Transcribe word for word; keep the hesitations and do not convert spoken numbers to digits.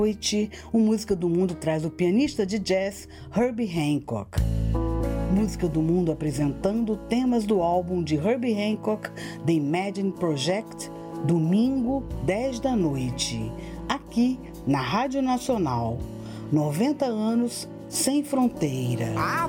Noite, o Música do Mundo traz o pianista de jazz Herbie Hancock. Música do Mundo apresentando temas do álbum de Herbie Hancock, The Imagine Project, domingo, dez da noite, aqui na Rádio Nacional. noventa anos sem fronteira. I